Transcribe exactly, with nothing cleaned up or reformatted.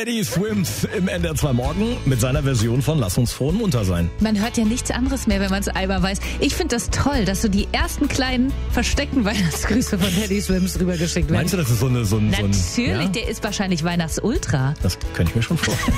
Teddy Swims im N D R zwei Morgen mit seiner Version von Lass uns froh und munter sein. Man hört ja nichts anderes mehr, wenn man es einmal weiß. Ich finde das toll, dass so die ersten kleinen versteckten Weihnachtsgrüße von Teddy Swims rübergeschickt werden. Meinst du, das ist so eine... So ein, Natürlich, so ein, ja? der ist wahrscheinlich Weihnachtsultra. Das könnte ich mir schon vorstellen.